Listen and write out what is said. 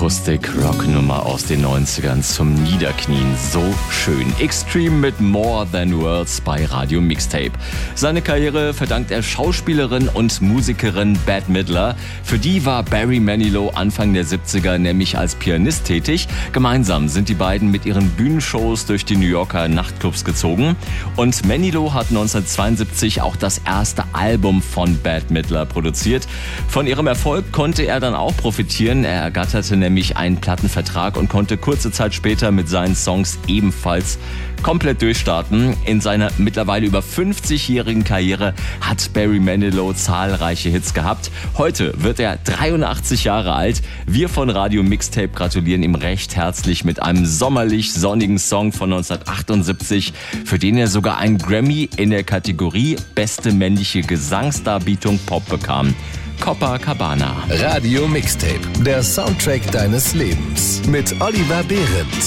Akustik-Rock-Nummer aus den 90ern zum Niederknien. So schön. Extreme mit More Than Words bei Radio Mixtape. Seine Karriere verdankt er Schauspielerin und Musikerin Bette Midler. Für die war Barry Manilow Anfang der 70er nämlich als Pianist tätig. Gemeinsam sind die beiden mit ihren Bühnenshows durch die New Yorker Nachtclubs gezogen. Und Manilow hat 1972 auch das erste Album von Bette Midler produziert. Von ihrem Erfolg konnte er dann auch profitieren. Er ergatterte nämlich einen Plattenvertrag und konnte kurze Zeit später mit seinen Songs ebenfalls komplett durchstarten. In seiner mittlerweile über 50-jährigen Karriere hat Barry Manilow zahlreiche Hits gehabt. Heute wird er 83 Jahre alt. Wir von Radio Mixtape gratulieren ihm recht herzlich mit einem sommerlich sonnigen Song von 1978, für den er sogar einen Grammy in der Kategorie Beste männliche Gesangsdarbietung Pop bekam. Copacabana. Radio Mixtape, der Soundtrack deines Lebens mit Oliver Behrendt.